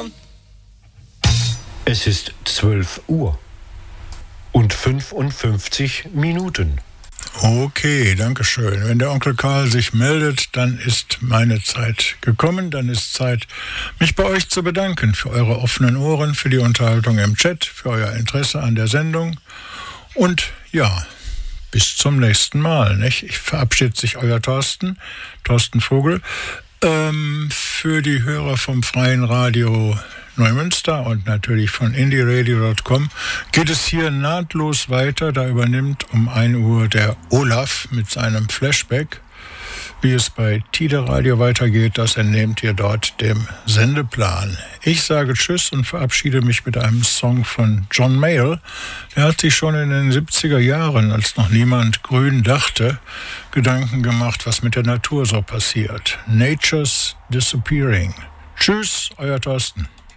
Es ist 12 Uhr und 55 Minuten. Okay, danke schön. Wenn der Onkel Karl sich meldet, dann ist meine Zeit gekommen. Dann ist Zeit, mich bei euch zu bedanken für eure offenen Ohren, für die Unterhaltung im Chat, für euer Interesse an der Sendung. Und ja, bis zum nächsten Mal. Nicht? Ich verabschiede sich euer Thorsten Vogel. Für die Hörer vom Freien Radio Neumünster und natürlich von indieradio.com geht es hier nahtlos weiter. Da übernimmt um 1 Uhr der Olaf mit seinem Flashback. Wie es bei Tide Radio weitergeht, das entnehmt ihr dort dem Sendeplan. Ich sage Tschüss und verabschiede mich mit einem Song von John Mayall. Der hat sich schon in den 70er Jahren, als noch niemand grün dachte, Gedanken gemacht, was mit der Natur so passiert. Nature's Disappearing. Tschüss, euer Thorsten.